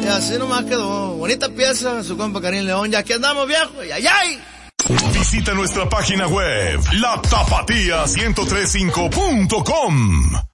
así nomás quedó. Bonita pieza, su compa Karim León. Ya que andamos, viejo. ¡Ay, ay! Visita nuestra página web, latapatía1035.com.